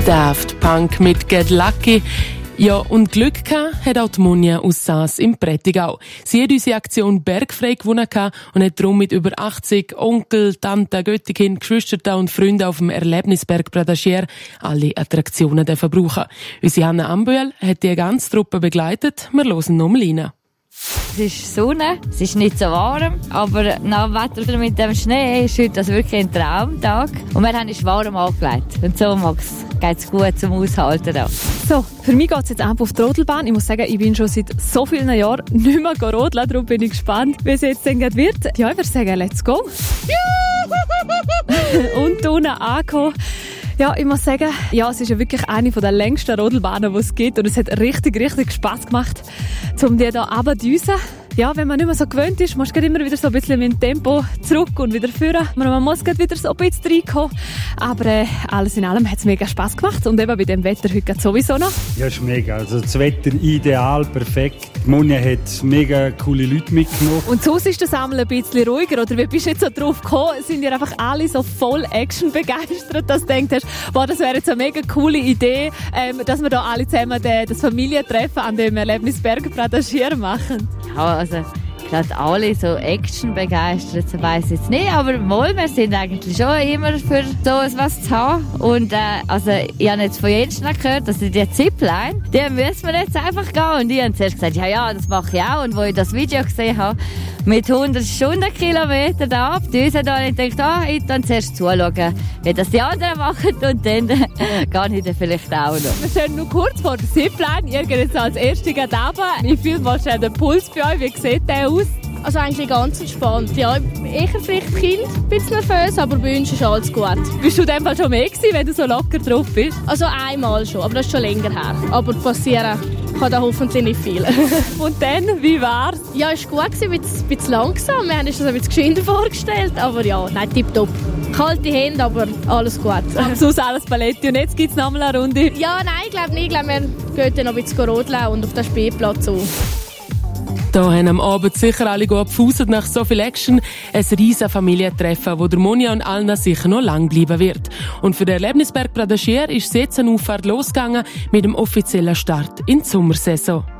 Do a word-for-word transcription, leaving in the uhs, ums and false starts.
Daft Punk mit Get Lucky. Ja, und Glück gehabt hat auch die Monja aus Saas im Prättigau. Sie hat unsere Aktion Bergfrei gewonnen und hat darum mit über achtzig Onkel, Tante, Göttikind, Geschwister und Freunde auf dem Erlebnisberg Pradagier alle Attraktionen brauchen. Unsere Hanna Ambühl hat die ganze Truppe begleitet. Wir hören nochmal rein. Es ist Sonne, es ist nicht so warm, aber nach dem Wetter mit dem Schnee ist heute das wirklich ein Traumtag. Und wir haben es warm angelegt. Und so geht es gut zum Aushalten. Da. So, für mich geht es jetzt einfach auf die Rodelbahn. Ich muss sagen, ich bin schon seit so vielen Jahren nicht mehr rodeln, darum bin ich gespannt, wie es jetzt dann wird. Ja, ich würde sagen, let's go. Und unten angekommen. Ja, ich muss sagen, ja, es ist ja wirklich eine der längsten Rodelbahnen, die es gibt. Und es hat richtig, richtig Spass gemacht, um die hier runterzudüsen. Ja, wenn man nicht mehr so gewöhnt ist, musst du immer wieder so ein bisschen mit dem Tempo zurück und wieder führen. Man muss wieder so ein bisschen reinkommen. Aber äh, alles in allem hat es mega Spass gemacht. Und eben bei dem Wetter heute sowieso noch. Ja, ist mega. Also das Wetter ideal, perfekt. Die Monja hat mega coole Leute mitgenommen. Und sonst ist das einmal ein bisschen ruhiger. Oder wie bist du jetzt so drauf gekommen? Sind ihr einfach alle so voll Action begeistert, dass du denkst, boah, das wäre jetzt eine mega coole Idee, ähm, dass wir da alle zusammen de, das Familientreffen an dem Erlebnisberg Pradagier machen? Ja, also ich glaube, alle so Action begeistert, so weiss ich jetzt nicht, aber wohl, wir sind eigentlich schon immer für so etwas zu haben. Und äh, also ich habe jetzt von Jens gehört, dass die Zipline, die müssen wir jetzt einfach gehen. Und ich habe zuerst gesagt, ja, ja, das mache ich auch. Und wo ich das Video gesehen habe, mit hundert Stundenkilometer da ab, die sind da, ich dachte, ah, ich dann zuerst zuschauen, wie das die anderen machen und dann äh, gehe ich dann vielleicht auch noch. Wir stehen nur kurz vor der Zipline, ihr geht jetzt als Erste runter. Wie fühlt man schon den Puls bei euch? Wie sieht der aus? Also eigentlich ganz entspannt. Ja, eher vielleicht Kind, ein bisschen nervös, aber bei uns ist alles gut. Bist du in dem Fall schon mehr gewesen, wenn du so locker drauf bist? Also einmal schon, aber das ist schon länger her. Aber passieren kann da hoffentlich nicht viel. Und dann, wie war's? Ja, es war gut, ein bisschen, ein bisschen langsam. Wir haben uns das ein bisschen geschwinder vorgestellt, aber ja, nein, tipptopp. Kalte Hände, aber alles gut. Sonst alles Paletti. Und jetzt gibt es noch mal eine Runde? Ja, nein, ich glaube nicht. Ich glaube, wir gehen dann noch ein bisschen rodeln und auf den Spielplatz so. Da haben am Abend sicher alle gepfuset nach so viel Action. Ein riesen Familientreffen, wo der Monja und Alna sicher noch lang bleiben wird. Und für den Erlebnisberg Pradagier ist jetzt eine Auffahrt losgegangen mit dem offiziellen Start in die Sommersaison.